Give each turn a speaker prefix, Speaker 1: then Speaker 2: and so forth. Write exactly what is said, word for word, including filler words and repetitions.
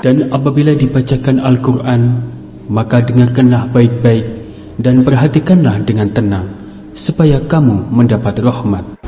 Speaker 1: Dan apabila dibacakan Al-Quran, maka dengarkanlah baik-baik dan perhatikanlah dengan tenang, supaya kamu mendapat rahmat.